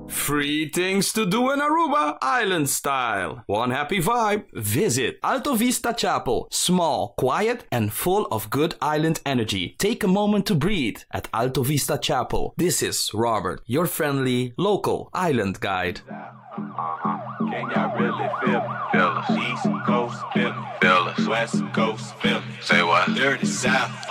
Free things to do in Aruba, island style. One happy vibe. Visit Alto Vista Chapel. Small, quiet, and full of good island energy. Take a moment to breathe at Alto Vista Chapel. This is Robert, your friendly local island guide. Can y'all really feel me? Feel us. East Coast, feel me. Feel us. West Coast, feel me. Say what? Dirty South.